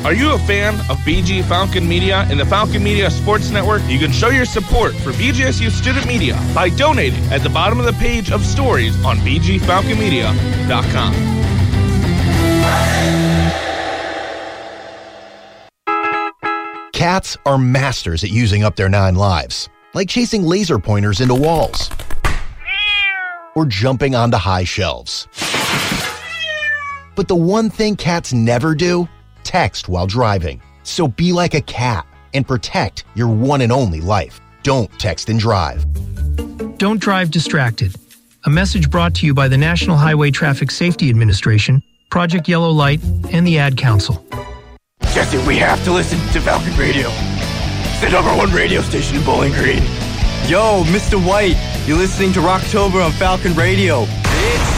Are you a fan of BG Falcon Media and the Falcon Media Sports Network? You can show your support for BGSU Student Media by donating at the bottom of the page of stories on bgfalconmedia.com. Cats are masters at using up their 9 lives, like chasing laser pointers into walls or jumping onto high shelves. But the one thing cats never do, text while driving. So be like a cat and protect your one and only life. Don't text and drive. Don't drive distracted. A message brought to you by the National Highway Traffic Safety Administration, Project Yellow Light, and the Ad Council. Jesse, we have to listen to Falcon Radio. It's the #1 radio station in Bowling Green. Yo, Mr. White, you're listening to Rocktober on Falcon Radio. It's